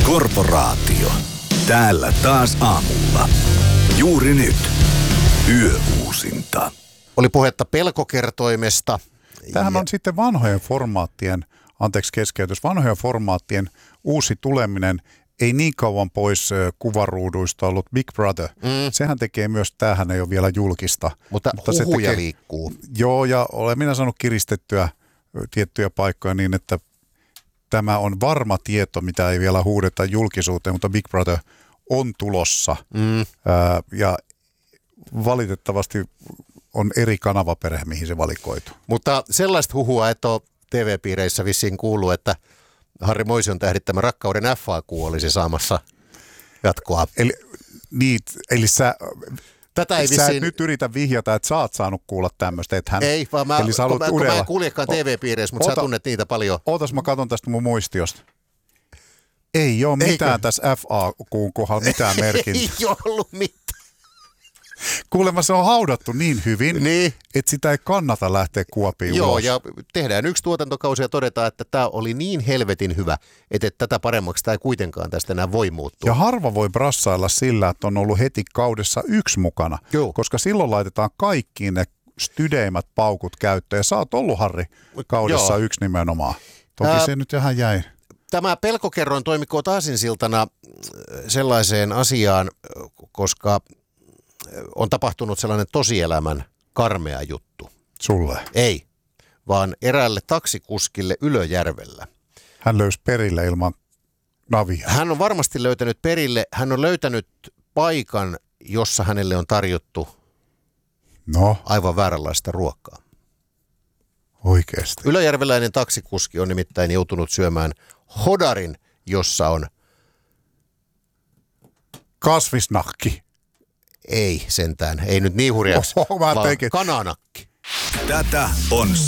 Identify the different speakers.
Speaker 1: Korporaatio. Täällä taas aamulla. Juuri nyt. Yöuusinta.
Speaker 2: Oli puhetta pelkokertoimesta.
Speaker 3: Tämähän on sitten vanhojen formaattien uusi tuleminen. Ei niin kauan pois kuvaruuduista ollut Big Brother. Sehän tekee myös, tämähän ei ole vielä julkista.
Speaker 2: Mutta huhuja liikkuu.
Speaker 3: Joo, ja olen minä saanut kiristettyä tiettyjä paikkoja niin, että tämä on varma tieto, mitä ei vielä huudeta julkisuuteen, mutta Big Brother on tulossa. Ja valitettavasti on eri kanavaperhe, mihin se valikoitu.
Speaker 2: Mutta sellaista huhua, että on TV-piireissä vissiin kuuluu, että Harri Moision tähdittämä Rakkauden FAQ olisi saamassa jatkoa.
Speaker 3: Eli sä
Speaker 2: vissiin...
Speaker 3: et nyt yritä vihjata, että sä oot saanut kuulla tämmöistä.
Speaker 2: Ei, vaan mä en kuljekaan TV-piireissä, mutta sä tunnet niitä paljon.
Speaker 3: Ootas, mä katson tästä mun muistiosta. Ei ole mitään tässä FAQ:n kohdalla, mitään merkintää.
Speaker 2: Ei ollut mitään.
Speaker 3: Kuulemma se on haudattu niin hyvin,
Speaker 2: niin,
Speaker 3: että sitä ei kannata lähteä kuopiin
Speaker 2: Joo,
Speaker 3: ulos.
Speaker 2: ja tehdään yksi tuotantokausi ja todetaan, että tämä oli niin helvetin hyvä, että tätä paremmaksi tämä ei kuitenkaan tästä enää voi muuttua.
Speaker 3: Ja harva voi brassailla sillä, että on ollut heti kaudessa 1 mukana, koska silloin laitetaan kaikkiin ne stydeimmät paukut käyttöön. Ja sä oot ollut, Harri, kaudessa 1 nimenomaan. Toki se nyt ihan jäi.
Speaker 2: Tämä pelkokerroin toimikoot aasinsiltana sellaiseen asiaan, koska on tapahtunut sellainen tosielämän karmea juttu.
Speaker 3: Sulle?
Speaker 2: Ei, vaan eräälle taksikuskille Ylöjärvellä.
Speaker 3: Hän löysi perille ilman navia.
Speaker 2: Hän on varmasti löytänyt perille. Hän on löytänyt paikan, jossa hänelle on tarjottu aivan vääränlaista ruokaa.
Speaker 3: Oikeasti?
Speaker 2: Ylöjärveläinen taksikuski on nimittäin joutunut syömään hodarin, jossa on...
Speaker 3: kasvisnakki.
Speaker 2: Ei sentään, ei nyt niin hurjaksi, vaan kananakki.
Speaker 1: Tätä on